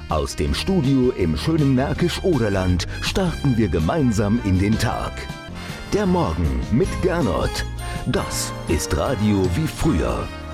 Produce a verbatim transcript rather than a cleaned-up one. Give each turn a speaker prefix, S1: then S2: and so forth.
S1: Aus dem Studio im schönen Märkisch-Oderland starten wir gemeinsam in den Tag. Der Morgen mit Gernot. Das ist Radio wie früher.